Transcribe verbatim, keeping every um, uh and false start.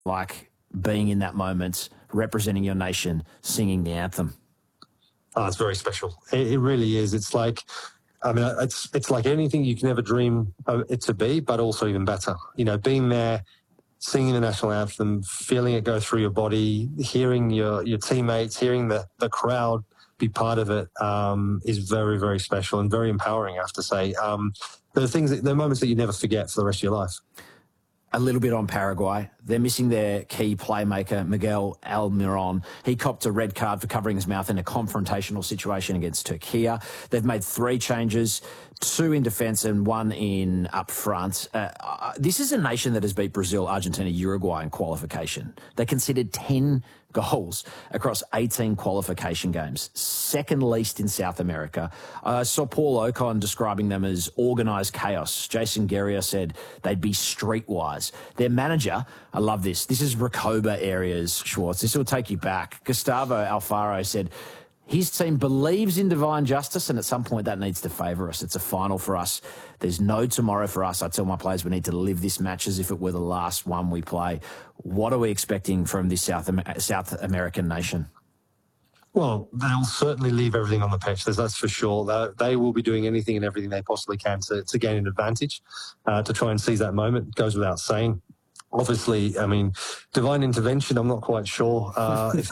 like being in that moment, representing your nation, singing the anthem? Oh, it's very special. It, it really is. It's like, I mean, it's it's like anything you can ever dream of it to be, but also even better. You know, being there, singing the national anthem, feeling it go through your body, hearing your, your teammates, hearing the, the crowd be part of it um, is very, very special and very empowering, I have to say. Um, there are things, that, there are moments that you never forget for the rest of your life. A little bit on Paraguay. They're missing their key playmaker, Miguel Almiron. He copped a red card for covering his mouth in a confrontational situation against Turkey. They've made three changes, two in defence and one in up front. Uh, uh, this is a nation that has beat Brazil, Argentina, Uruguay in qualification. They conceded ten goals across eighteen qualification games, second least in South America. I uh, saw Paul Ocon describing them as organised chaos. Jason Guerrier said they'd be streetwise. Their manager, I love this, this is Recoba areas, Schwartz. This will take you back. Gustavo Alfaro said his team believes in divine justice, and at some point that needs to favour us. It's a final for us. There's no tomorrow for us. I tell my players we need to live this match as if it were the last one we play. What are we expecting from this South, Amer- South American nation? Well, they'll certainly leave everything on the pitch, that's for sure. They, they will be doing anything and everything they possibly can to, to gain an advantage, uh, to try and seize that moment. It goes without saying. Obviously, I mean, divine intervention, I'm not quite sure uh, if